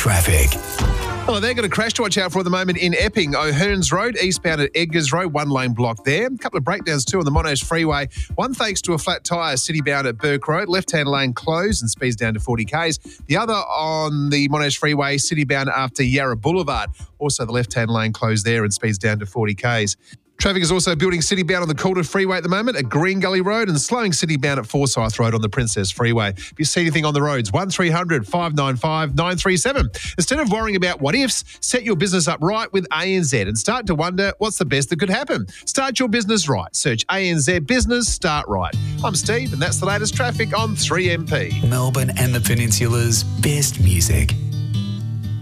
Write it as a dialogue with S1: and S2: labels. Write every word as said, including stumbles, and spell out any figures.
S1: Traffic.
S2: Well, they've got a crash to watch out for at the moment in Epping. O'Hearns Road, eastbound at Edgars Road, one lane block there. A couple of breakdowns too on the Monash Freeway. One thanks to a flat tyre, citybound at Burke Road. Left-hand lane closed and speeds down to forty kays. The other on the Monash Freeway, citybound after Yarra Boulevard. Also the left-hand lane closed there and speeds down to forty kays. Traffic is also building citybound on the Calder Freeway at the moment at Green Gully Road and slowing citybound at Forsyth Road on the Princess Freeway. If you see anything on the roads, one three hundred five nine five nine three seven. Instead of worrying about what ifs, set your business up right with A N Z and start to wonder what's the best that could happen. Start your business right. Search A N Z Business Start Right. I'm Steve and that's the latest traffic on three M P.
S1: Melbourne and the Peninsula's best music.